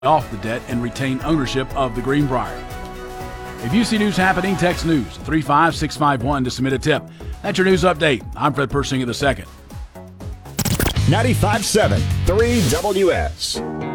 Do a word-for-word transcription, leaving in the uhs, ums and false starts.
off the debt and retain ownership of the Greenbrier. If you see news happening, text news three five six five one to submit a tip. That's your news update. I'm Fred Persinger the second. ninety-five point seven, three W S.